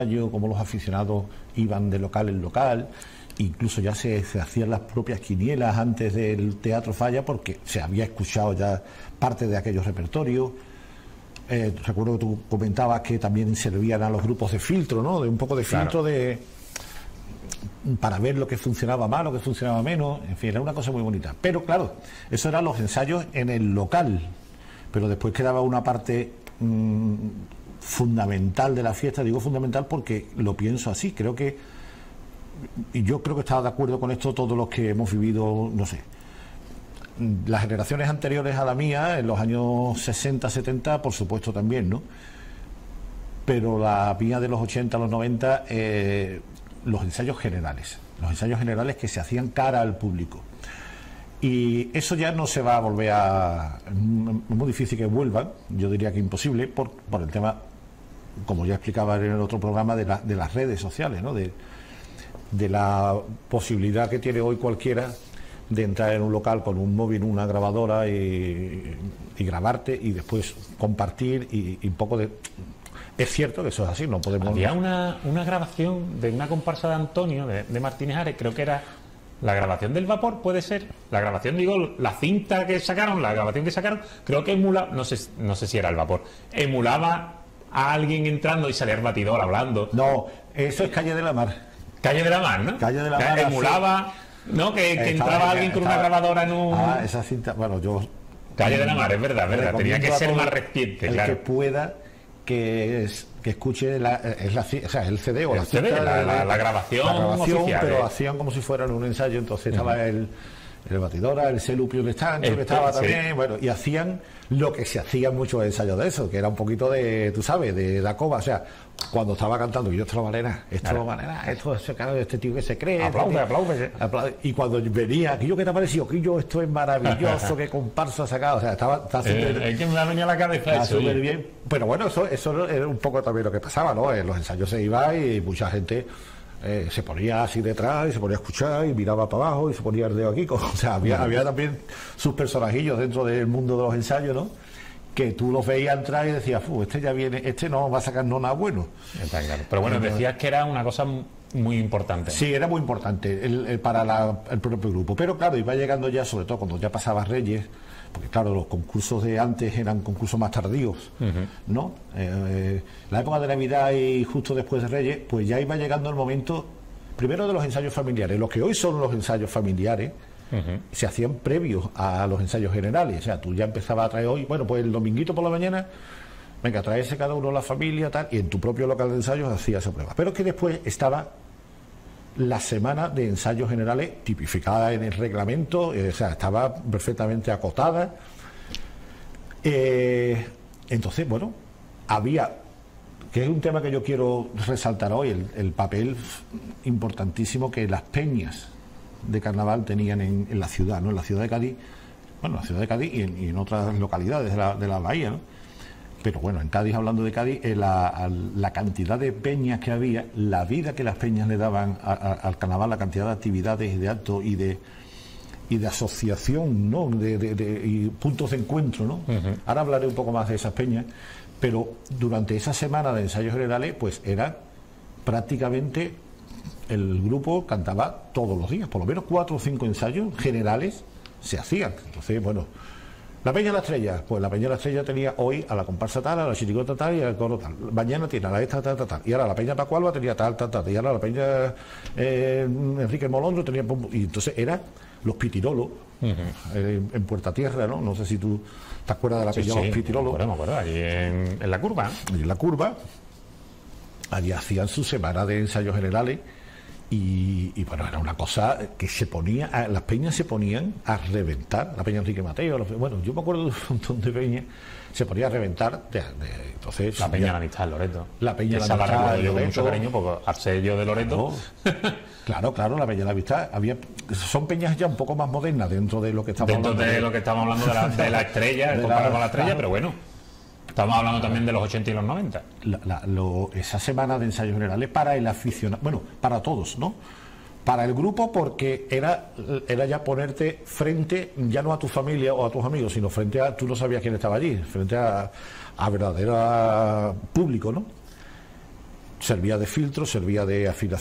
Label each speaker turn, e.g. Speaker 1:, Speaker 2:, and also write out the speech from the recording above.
Speaker 1: cómo los aficionados iban de local en local, incluso ya se hacían las propias quinielas antes del Teatro Falla porque se había escuchado ya parte de aquellos repertorios. Recuerdo que tú comentabas que también servían a los grupos de filtro, ¿no? De un poco de filtro para ver lo que funcionaba más, lo que funcionaba menos, en fin, era una cosa muy bonita. Pero claro, eso eran los ensayos en el local, pero después quedaba una parte fundamental de la fiesta. Digo fundamental porque lo pienso así, y yo creo que estaba de acuerdo con esto todos los que hemos vivido, no sé, las generaciones anteriores a la mía, en los años 60, 70, por supuesto también, ¿no? Pero la mía de los 80 a los 90, los ensayos generales que se hacían cara al público. Y eso ya no se va a volver es muy difícil que vuelvan, yo diría que imposible, por el tema, como ya explicaba en el otro programa, de las redes sociales, ¿no? De la posibilidad que tiene hoy cualquiera de entrar en un local con un móvil, una grabadora y grabarte y después compartir y un poco de... Es cierto que eso es así, no podemos...
Speaker 2: Había una grabación de una comparsa de Antonio, de Martínez Ares, creo que era la grabación del vapor, puede ser. La grabación, digo, la cinta que sacaron, la grabación que sacaron, creo que emulaba, no sé si era el vapor, emulaba a alguien entrando y salía el batidor hablando.
Speaker 1: No, eso es Calle de la Mar.
Speaker 2: Calle de la Mar, ¿no?
Speaker 1: Calle de la Mar.
Speaker 2: Emulaba, ¿no? Que entraba alguien con una grabadora en un...
Speaker 1: esa cinta, bueno, yo...
Speaker 2: Calle de la Mar, es verdad. Tenía que ser más reciente,
Speaker 1: el
Speaker 2: claro.
Speaker 1: Que pueda... que escuche el CD o la
Speaker 2: CD, la grabación oficial,
Speaker 1: pero hacían como si fueran un ensayo. Entonces estaba el batidora, el Celupio de Estancho, que estaba también, bueno, y hacían lo que se hacían muchos ensayos de eso, que era un poquito de, tú sabes, de la cova, o sea, cuando estaba cantando, yo esto lo valera, este tío que se cree, aplaude, y cuando venía, aquello que te ha parecido, esto es maravilloso, que comparsa ha sacado, o sea, estaba súper...
Speaker 2: Es que me venía a la cabeza eso.
Speaker 1: Súper bien, pero bueno, eso era un poco también lo que pasaba, ¿no? En los ensayos se iba y mucha gente... se ponía así detrás y se ponía a escuchar y miraba para abajo y se ponía el dedo aquí, o sea, había también sus personajillos dentro del mundo de los ensayos, ¿no? Que tú los veías entrar y decías, este ya viene, este no va a sacar nada bueno.
Speaker 2: Está claro. Pero bueno, decías que era una cosa muy importante, ¿no?
Speaker 1: Sí, era muy importante para el propio grupo, pero claro, iba llegando ya, sobre todo cuando ya pasaba Reyes, porque claro, los concursos de antes eran concursos más tardíos, ¿no? La época de Navidad y justo después de Reyes, pues ya iba llegando el momento, primero de los ensayos familiares. Lo que hoy son los ensayos familiares, se hacían previos a los ensayos generales. O sea, tú ya empezabas a traer hoy, bueno, pues el dominguito por la mañana, venga, traerse cada uno la familia, tal, y en tu propio local de ensayos hacías esa prueba. Pero que después estaba la semana de ensayos generales tipificada en el reglamento, o sea, estaba perfectamente acotada. Entonces, bueno, había, que es un tema que yo quiero resaltar hoy, el papel importantísimo que las peñas de carnaval tenían en la ciudad, ¿no? En la ciudad de Cádiz, bueno, en la ciudad de Cádiz y en otras localidades de la bahía, ¿no? Pero bueno, en Cádiz, hablando de Cádiz, la cantidad de peñas que había, la vida que las peñas le daban al carnaval, la cantidad de actividades de actos y de asociación, ¿no? Y puntos de encuentro, ¿no? Ahora hablaré un poco más de esas peñas, pero durante esa semana de ensayos generales, pues era prácticamente el grupo cantaba todos los días, por lo menos 4 o 5 ensayos generales se hacían. Entonces, bueno, la Peña de la Estrella, pues la Peña de la Estrella tenía hoy a la comparsa tal, a la chirigota tal y al coro tal. Mañana tiene a la esta tal, tal, tal. Y ahora la Peña Pacualba tenía tal, tal, tal. Y ahora la Peña Enrique Molondro tenía... Y entonces era los Pitirolos, en Puerta Tierra, ¿no? No sé si tú te acuerdas de la Peña de los Pitirolos.
Speaker 2: Me acuerdo, allí en la curva.
Speaker 1: Allí en la curva, allí hacían su semana de ensayos generales. Y bueno, era una cosa que se ponía, las peñas se ponían a reventar, la Peña Enrique Mateo, bueno, yo me acuerdo de un montón de peñas, se ponía a reventar, entonces...
Speaker 2: La Peña de la Amistad, Loreto.
Speaker 1: La Peña de la
Speaker 2: Amistad,
Speaker 1: Loreto.
Speaker 2: Yo con mucho cariño, porque al ser yo de Loreto...
Speaker 1: Claro, la Peña de la Amistad, son peñas ya un poco más modernas dentro de lo que estamos hablando.
Speaker 2: Dentro de lo que estamos hablando de la Estrella, comparado con la Estrella, pero bueno... Estamos hablando también de los 80 y los 90.
Speaker 1: Esa semana de ensayos generales para el aficionado, bueno, para todos, ¿no? Para el grupo, porque era ya ponerte frente, ya no a tu familia o a tus amigos, sino frente a, tú no sabías quién estaba allí, frente a verdadero público, ¿no? servía de filtro, servía de afinación